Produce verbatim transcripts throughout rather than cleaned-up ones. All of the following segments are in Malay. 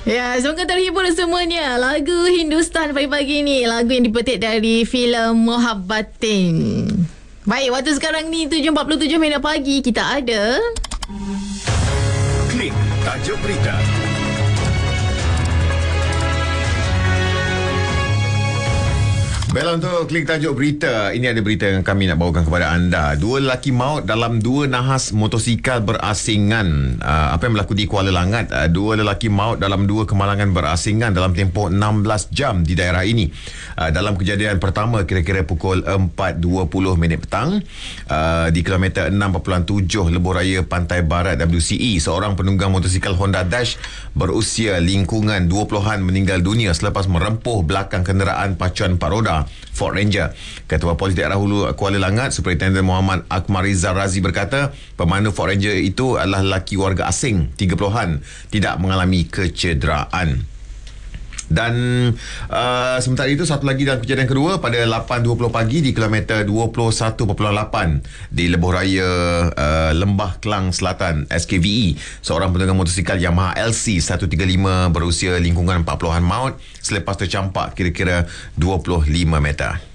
Ya, semoga terhibur semuanya. Lagu Hindustan pagi-pagi ni, lagu yang dipetik dari filem Mohabbatin. Baik, waktu sekarang ni tujuh empat puluh tujuh minit pagi. Kita ada Klik tajuk berita. Baiklah, untuk klik tajuk berita, ini ada berita yang kami nak bawakan kepada anda. Dua lelaki maut dalam dua nahas motosikal berasingan. Uh, apa yang berlaku di Kuala Langat? Uh, dua lelaki maut dalam dua kemalangan berasingan dalam tempoh enam belas jam di daerah ini. Uh, dalam kejadian pertama kira-kira pukul empat dua puluh minit petang uh, di kilometer enam perpuluhan tujuh Lebuh Raya Pantai Barat W C E, seorang penunggang motosikal Honda Dash berusia lingkungan dua puluhan meninggal dunia selepas merempuh belakang kenderaan pacuan empat roda Ford Ranger. Ketua Polis Daerah Hulu Kuala Langat, Superintendent Muhammad Akmariza Razi berkata, pemandu Ford Ranger itu adalah lelaki warga asing tiga puluhan, tidak mengalami kecederaan. Dan uh, sementara itu, satu lagi dalam kejadian kedua pada lapan dua puluh pagi di kilometer dua puluh satu perpuluhan lapan di Lebuh Raya uh, Lembah Kelang Selatan S K V E, seorang penunggang motosikal Yamaha L C seratus tiga puluh lima berusia lingkungan empat puluhan maut selepas tercampak kira-kira dua puluh lima meter.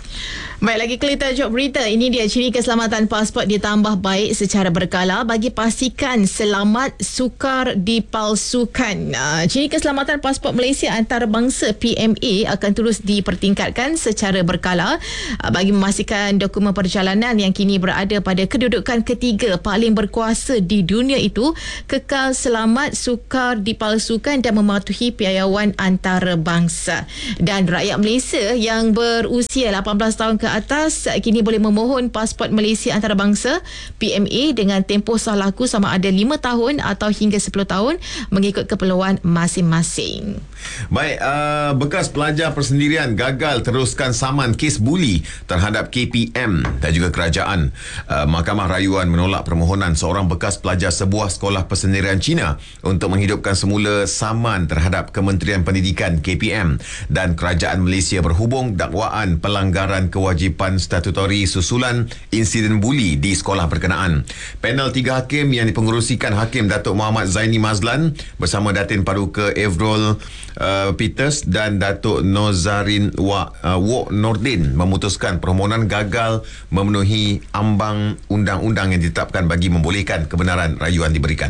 Baik, lagi klik tajuk berita. Ini dia, ciri keselamatan pasport ditambah baik secara berkala bagi pastikan selamat sukar dipalsukan. Uh, ciri keselamatan pasport Malaysia antarabangsa P M A akan terus dipertingkatkan secara berkala uh, bagi memastikan dokumen perjalanan yang kini berada pada kedudukan ketiga paling berkuasa di dunia itu kekal selamat sukar dipalsukan dan mematuhi piawaian antarabangsa. Dan rakyat Malaysia yang berusia lapan belas tahun ke atas kini boleh memohon pasport Malaysia antarabangsa P M A dengan tempoh sah laku sama ada lima tahun atau hingga sepuluh tahun mengikut keperluan masing-masing. Baik, uh, bekas pelajar persendirian gagal teruskan saman kes buli terhadap K P M dan juga kerajaan. Uh, Mahkamah Rayuan menolak permohonan seorang bekas pelajar sebuah sekolah persendirian Cina untuk menghidupkan semula saman terhadap Kementerian Pendidikan K P M, dan kerajaan Malaysia berhubung dakwaan pelanggaran kewajipan statutori susulan insiden buli di sekolah berkenaan. Panel tiga hakim yang dipengerusikan Hakim Datuk Muhammad Zaini Mazlan bersama Datin Paduka Evrol uh, Peters dan Datuk Nozarin Wak, uh, Wok Nordin memutuskan permohonan gagal memenuhi ambang undang-undang yang ditetapkan bagi membolehkan kebenaran rayuan diberikan.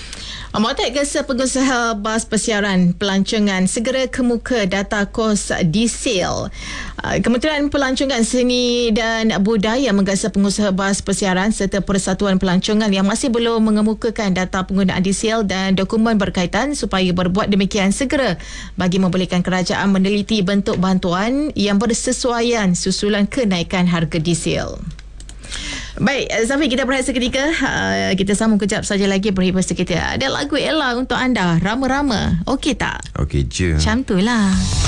Amotek Gesa Pengusaha Bas Persiaran Pelancongan segera kemuka data kos diesel. Kementerian Pelancongan Seni dan Budaya menggesa pengusaha bas persiaran serta Persatuan Pelancongan yang masih belum mengemukakan data penggunaan diesel dan dokumen berkaitan supaya berbuat demikian segera bagi membolehkan kerajaan meneliti bentuk bantuan yang bersesuaian susulan kenaikan harga diesel. Baik, Zafi, kita berehat seketika. Uh, kita sambung kejap saja lagi, berhibur seketika. Ada lagu Ella untuk anda, Rama-Rama. Okey tak? Okey je. Macam tu lah.